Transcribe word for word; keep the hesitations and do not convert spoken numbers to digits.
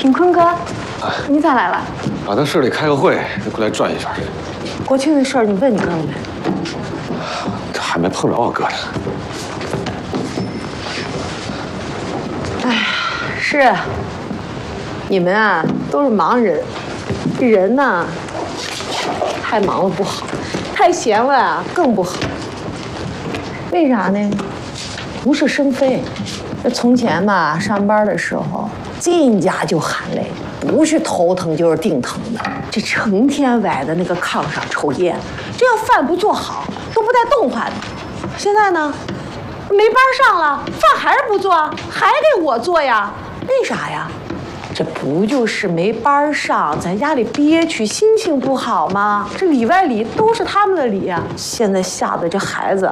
景坤哥，啊，你咋来了？ 我到市里开个会，就过来转一圈。 国庆的事儿你问你哥了没？ 这还没碰着我哥呢。 哎呀，是啊，你们啊都是忙人，人呐，太忙了不好，太闲了啊更不好。为啥呢？不是生非。这从前吧，上班的时候进家就喊累，不是头疼就是腚疼的。这成天歪在那个炕上抽烟，这要饭不做好都不带动弹的。现在呢，没班上了，饭还是不做，还得我做呀？为啥呀？这不就是没班上，在家里憋屈，心情不好吗？这里外里都是他们的理呀。现在吓得这孩子